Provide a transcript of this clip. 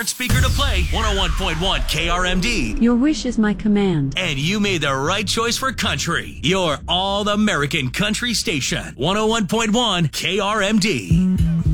Speaker to play 101.1 KRMD. Your wish is my command. And you made the right choice for country. Your all-American country station 101.1 KRMD.